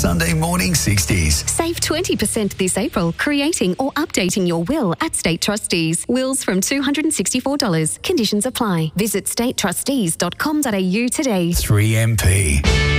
Sunday morning 60s. Save 20% this April creating or updating your will at State Trustees. Wills from $264. Conditions apply. Visit statetrustees.com.au today. 3MP.